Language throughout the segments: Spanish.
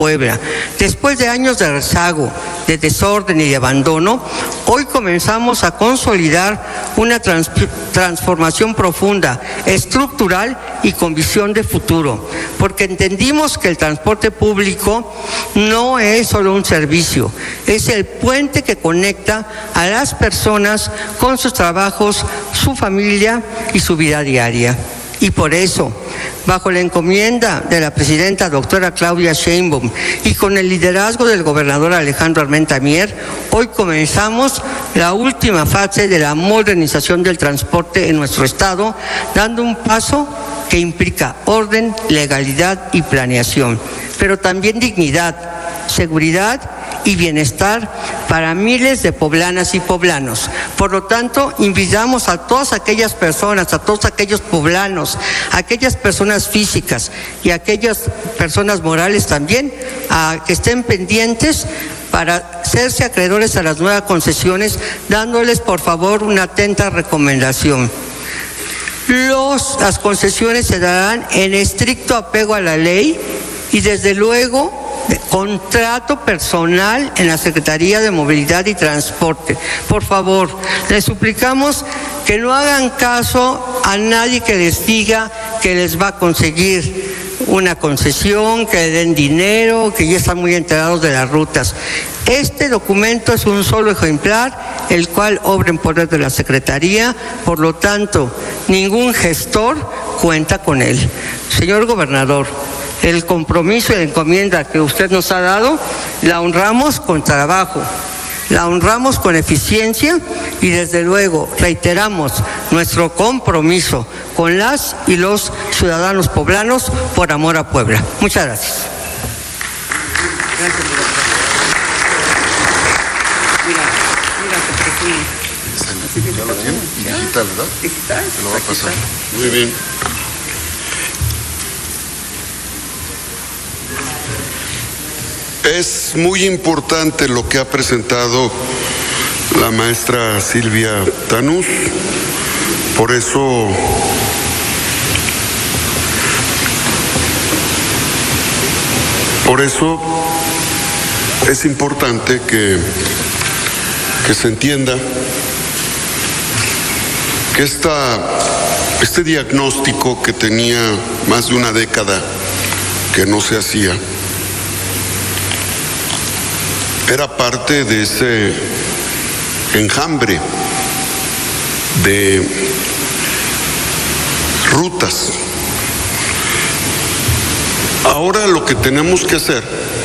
Puebla. Después de años de rezago, de desorden y de abandono, hoy comenzamos a consolidar una transformación profunda, estructural y con visión de futuro, porque entendimos que el transporte público no es solo un servicio, es el puente que conecta a las personas con sus trabajos, su familia y su vida diaria. Y por eso, bajo la encomienda de la presidenta doctora Claudia Sheinbaum y con el liderazgo del gobernador Alejandro Armenta Mier, hoy comenzamos la última fase de la modernización del transporte en nuestro estado, dando un paso que implica orden, legalidad y planeación, pero también dignidad, seguridad y bienestar para miles de poblanas y poblanos. Por lo tanto, invitamos a todas aquellas personas, a todos aquellos poblanos, a aquellas personas físicas y a aquellas personas morales también, a que estén pendientes para hacerse acreedores a las nuevas concesiones, dándoles por favor una atenta recomendación. Las concesiones se darán en estricto apego a la ley y desde luego contrato personal en la Secretaría de Movilidad y Transporte. Por favor, les suplicamos que no hagan caso a nadie que les diga que les va a conseguir una concesión, que le den dinero, que ya están muy enterados de las rutas. Este documento es un solo ejemplar, el cual obra en poder de la Secretaría, por lo tanto, ningún gestor cuenta con él. Señor gobernador, el compromiso y la encomienda que usted nos ha dado, la honramos con trabajo, la honramos con eficiencia y desde luego reiteramos nuestro compromiso con las y los ciudadanos poblanos por amor a Puebla. Muchas gracias. ¿Ya lo tiene? Digital, ¿verdad? Digital. Se lo va a pasar. Muy bien. Es muy importante lo que ha presentado la maestra Silvia Tanús. Por eso es importante que se entienda que este diagnóstico que tenía más de una década que no se hacía era parte de ese enjambre de rutas. Ahora lo que tenemos que hacer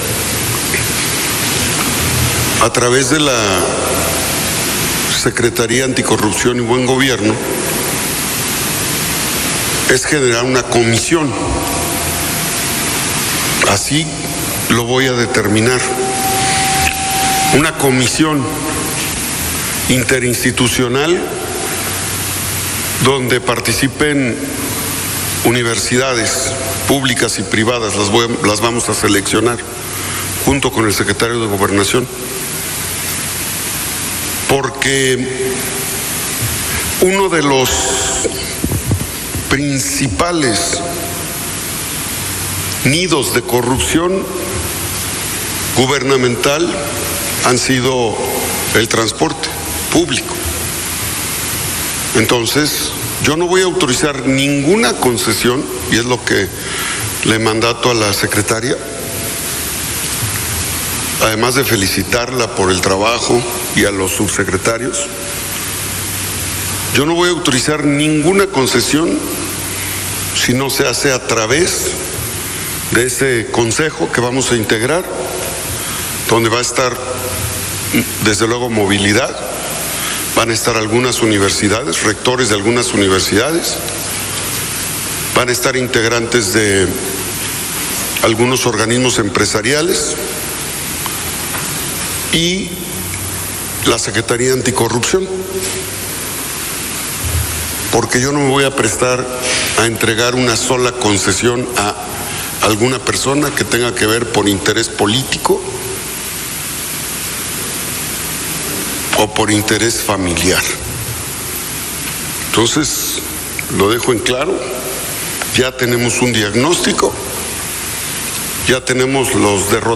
a través de la Secretaría Anticorrupción y Buen Gobierno es generar una comisión. Así lo voy a determinar. Una comisión interinstitucional donde participen universidades públicas y privadas, las vamos a seleccionar junto con el secretario de Gobernación, porque uno de los principales nidos de corrupción gubernamental han sido el transporte público. Entonces, yo no voy a autorizar ninguna concesión, y es lo que le mandato a la secretaria, además de felicitarla por el trabajo y a los subsecretarios. Yo no voy a autorizar ninguna concesión si no se hace a través de ese consejo que vamos a integrar, donde va a estar, desde luego, movilidad, van a estar algunas universidades, rectores de algunas universidades, van a estar integrantes de algunos organismos empresariales y la Secretaría Anticorrupción, porque yo no me voy a prestar a entregar una sola concesión a alguna persona que tenga que ver por interés político o por interés familiar. Entonces, lo dejo en claro, ya tenemos un diagnóstico ya tenemos los derrotados.